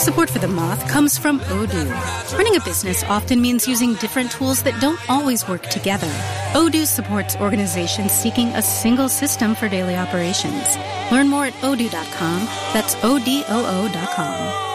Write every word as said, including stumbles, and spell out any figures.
Support for The Moth comes from Odoo. Running a business often means using different tools that don't always work together. Odoo supports organizations seeking a single system for daily operations. Learn more at odoo dot com. That's O D O O dot com.